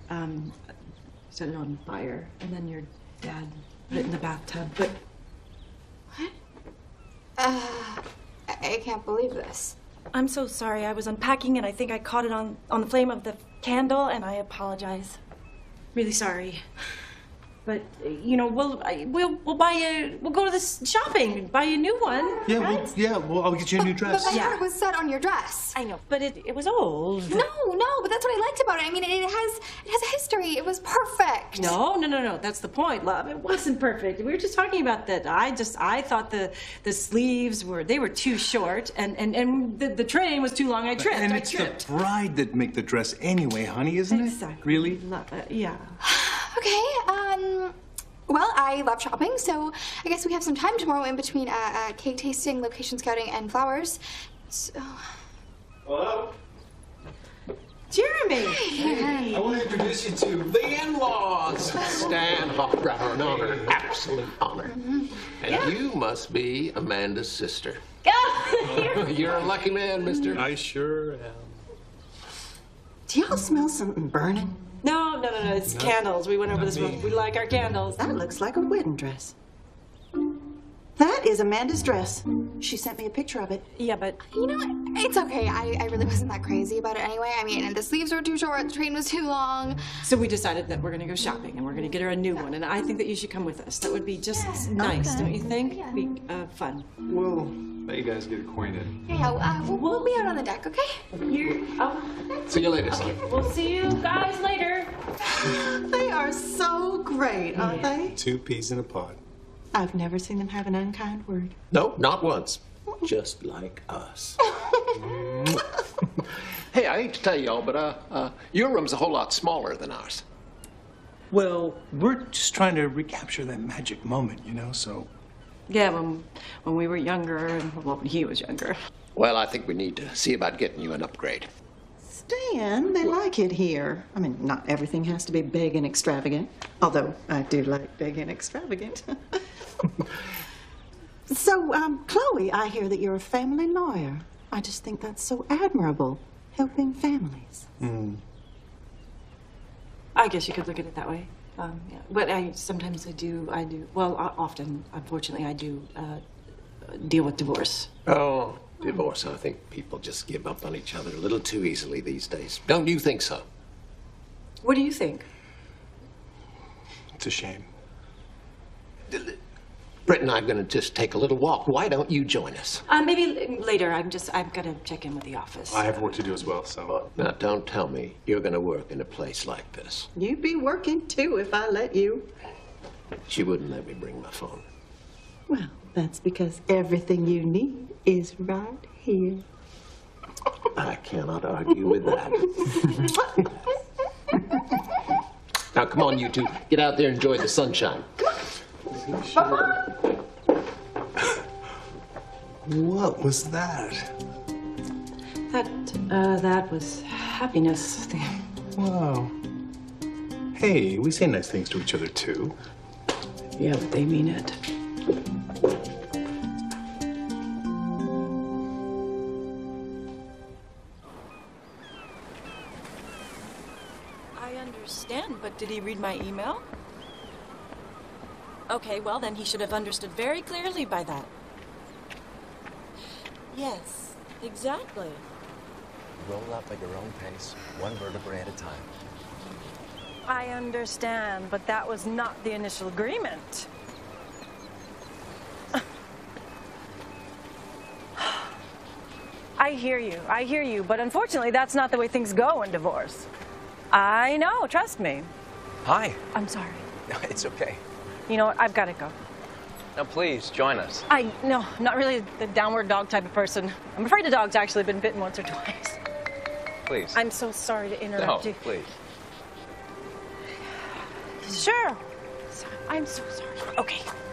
set it on fire, and then your dad put it in the bathtub. But what? I can't believe this. I'm so sorry. I was unpacking and I think I caught it on the flame of the candle, and I apologize. Really sorry. But you know, we'll go to this shopping, buy you a new one. Yeah, right? well, I'll get you a new dress. But my heart was set on your dress. I know, but it was old. No, but that's what I liked about it. I mean, it has a history. It was perfect. No. That's the point, love. It wasn't perfect. We were just talking about that. I thought the sleeves were too short, and the train was too long. I tripped. And it's the bride that make the dress anyway, honey, isn't it? Exactly. Really? Yeah. Okay, well, I love shopping, so I guess we have some time tomorrow in between cake tasting, location scouting, and flowers. So... Hello? Jeremy! Hey, I want to introduce you to the in-laws. Stan Hoffbrower, an honor, absolute honor. And you must be Amanda's sister. You're a lucky man, mister. I sure am. Do y'all smell something burning? No, it's candles. We went over this one. We like our candles. That looks like a wedding dress. That is Amanda's dress. She sent me a picture of it. Yeah, but... You know what? It's okay. I really wasn't that crazy about it anyway. I mean, the sleeves were too short, the train was too long. So we decided that we're going to go shopping, and we're going to get her a new one. And I think that you should come with us. That would be just nice, don't you think? Yeah. Be fun. We'll let you guys get acquainted. Yeah, we'll be out on the deck, okay? See you later, son. We'll see you guys later. They are so great, aren't they? 2 peas in a pod. I've never seen them have an unkind word. No, not once. Just like us. Hey, I hate to tell y'all, but your room's a whole lot smaller than ours. Well, we're just trying to recapture that magic moment, you know, so... Yeah, when we were younger, and when he was younger. Well, I think we need to see about getting you an upgrade. Stan, they like it here. I mean, not everything has to be big and extravagant. Although, I do like big and extravagant. So, Chloe, I hear that you're a family lawyer. I just think that's so admirable, helping families. I guess you could look at it that way. Yeah. But sometimes I do, well, often, unfortunately, I do deal with divorce. Oh, divorce. I think people just give up on each other a little too easily these days. Don't you think so? What do you think? It's a shame. Britt and I are going to just take a little walk. Why don't you join us? Maybe later. I've got to check in with the office. I have work to do as well, so... Now, don't tell me you're going to work in a place like this. You'd be working, too, if I let you. She wouldn't let me bring my phone. Well, that's because everything you need is right here. I cannot argue with that. Now, come on, you two. Get out there and enjoy the sunshine. What was that? That was happiness. Wow. Hey, we say nice things to each other, too. Yeah, but they mean it. I understand, but did he read my email? Okay, well, then he should have understood very clearly by that. Yes, exactly. Roll up at your own pace, one vertebrae at a time. I understand, but that was not the initial agreement. I hear you, but unfortunately, that's not the way things go in divorce. I know, trust me. Hi. I'm sorry. It's okay. You know what, I've got to go. Now, please, join us. No, not really the downward dog type of person. I'm afraid the dog's actually been bitten once or twice. Please. I'm so sorry to interrupt No, you. please. Sure. I'm so sorry. Okay.